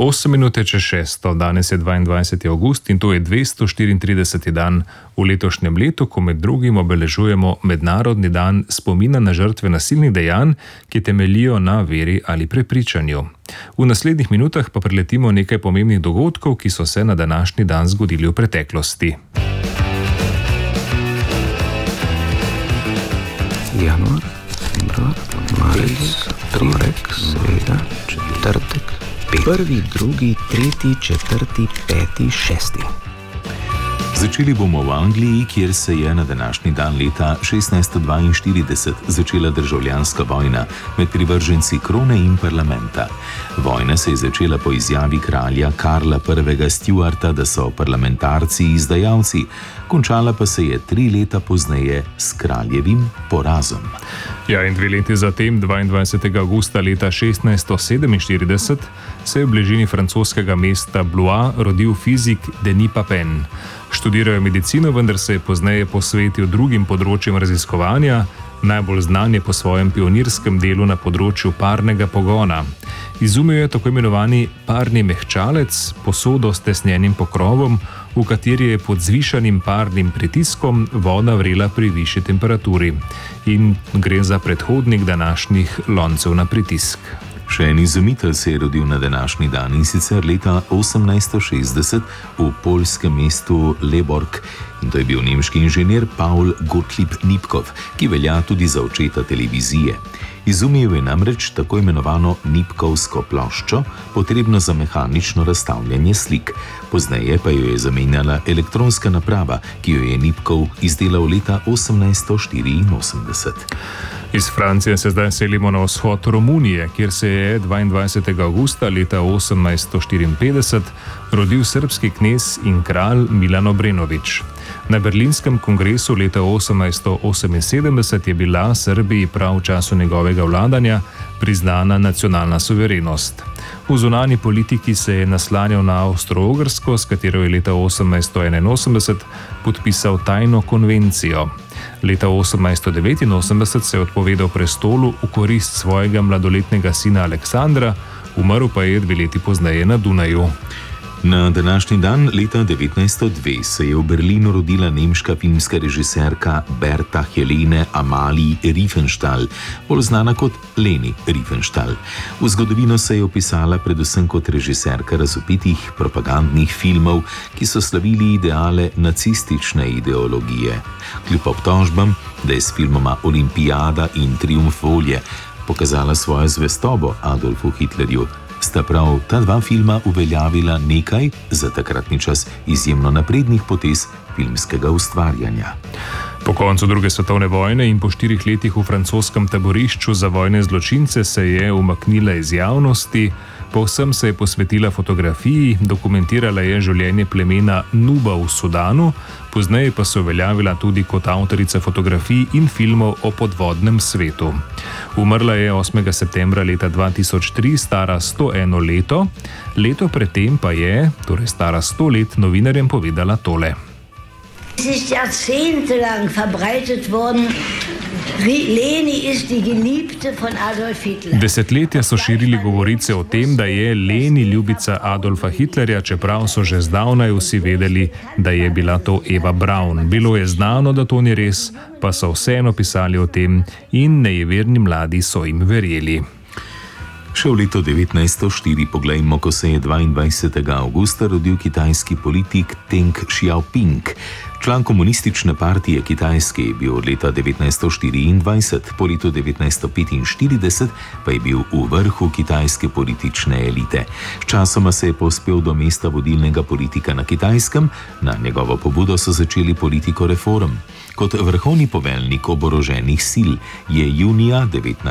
8 minute čez 6, danes je 22. avgust in to je 234. dan v letošnjem letu, ko med drugim obeležujemo Mednarodni dan spomina na žrtve nasilnih dejanj, ki temeljijo na veri ali prepričanju. V naslednjih minutah pa preletimo nekaj pomembnih dogodkov, ki so se na današnji dan zgodili v preteklosti. Januar, februar, marec, torek, sreda, četrtek, prvi, drugi, tretji, četrti, peti, šesti. Začeli bomo v Angliji, kjer se je na današnji dan leta 1642 začela državljanska vojna med privrženci krone in parlamenta. Vojna se je začela po izjavi kralja Karla I. Stuarta, da so parlamentarci izdajalci, končala pa se je 3 leta pozneje s kraljevim porazom. Ja, in 2 leti zatem, 22. avgusta leta 1647, se je v bližini francoskega mesta Blois rodil fizik Denis Papin. Študiral je medicino, vendar se je pozneje posvetil drugim področjem raziskovanja, najbolj znan je po svojem pionirskem delu na področju parnega pogona. Izumil je tako imenovani parni mehčalec, posodo s tesnjenim pokrovom, v kateri je pod zvišanim parnim pritiskom voda vrela pri višji temperaturi. In gre za predhodnik današnjih loncev na pritisk. Še en izumitelj se je rodil na današnji dan, in sicer leta 1860 v poljskem mestu Leborg. In to je bil nemški inženir Paul Gottlieb Nipkow, ki velja tudi za očeta televizije. Izumil je namreč tako imenovano Nipkovsko ploščo, potrebno za mehanično razstavljanje slik. Pozneje pa jo je zamenjala elektronska naprava, ki jo je Nipkow izdelal leta 1884. Iz Francije se zdaj selimo na vzhod Romunije, kjer se je 22. avgusta leta 1854 rodil srbski knez in kralj Milan Obrenović. Na berlinskem kongresu leta 1878 je bila Srbiji prav v času njegovega vladanja priznana nacionalna suverenost. V zunanji politiki se je naslanjal na Avstro-Ogrsko, s katero je leta 1881 podpisal tajno konvencijo. Leta 1889 se je odpovedal prestolu v korist svojega mladoletnega sina Aleksandra, umrl pa je 2 leti pozneje na Dunaju. Na današnji dan leta 1902 se je v Berlinu rodila nemška filmska režiserka Berta Helene Amalie Riefenstahl, bolj znana kot Leni Riefenstahl. V zgodovino se je opisala predvsem kot režiserka razvpitih propagandnih filmov, ki so slavili ideale nacistične ideologije. Kljub obtožbam, da je s filmoma Olimpijada in Triumf volje pokazala svojo zvestobo Adolfu Hitlerju, sta prav ta 2 filma uveljavila nekaj za takratni čas izjemno naprednih potez filmskega ustvarjanja. Po koncu 2. svetovne vojne in po 4 letih v francoskem taborišču za vojne zločince se je umaknila iz javnosti, povsem se je posvetila fotografiji, dokumentirala je življenje plemena Nuba v Sudanu, pozneje pa se uveljavila tudi kot avtorica fotografij in filmov o podvodnem svetu. Umrla je 8. septembra leta 2003, stara 101 leto, leto predtem pa je, torej stara 100 let, novinarjem povedala tole. Es ist jahrzehntelang verbreitet worden, Leni ist die Geliebte von Adolf Hitler. Desetletja so širili govorice o tem, da je Leni ljubica Adolfa Hitlerja, čeprav so že zdavnaj vsi vedeli, da je bila to Eva Braun. Bilo je znano, da to ni res, pa so vseeno pisali o tem in nejeverni mladi so jim verjeli. Še v leto 1904 poglejmo, ko se je 22. avgusta rodil kitajski politik Deng Xiaoping. Član komunistične partije Kitajske je bil od leta 1924, po letu 1945 pa je bil v vrhu kitajske politične elite. Sčasoma se je povzpel do mesta vodilnega politika na Kitajskem, na njegovo pobudo so začeli politiko reform. Kot vrhovni poveljnik oboroženih sil je junija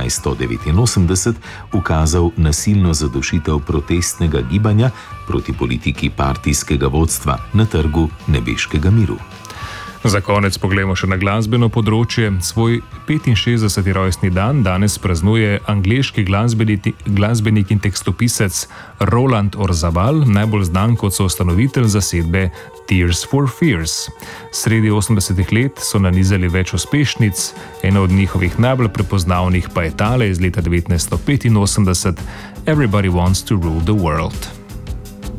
1989 ukazal nasilno zadušitev protestnega gibanja proti politiki partijskega vodstva na Trgu nebeškega miru. Za konec poglejmo še na glasbeno področje. Svoj 65. rojstni dan danes praznuje angleški glasbenik in tekstopisec Roland Orzabal, najbolj znan kot soustanovitelj zasedbe Tears for Fears. Sredi 80. let so nanizali več uspešnic, ena od njihovih najbolj prepoznavnih pa je tale iz leta 1985, Everybody Wants to Rule the World.